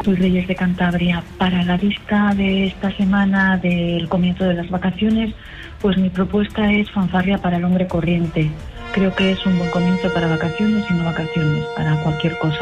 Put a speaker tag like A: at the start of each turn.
A: Soy Reyes de Cantabria. Para la lista de esta semana del comienzo de las vacaciones, pues mi propuesta es Fanfarria para el hombre corriente. Creo que es un buen comienzo para vacaciones y no vacaciones, para cualquier cosa.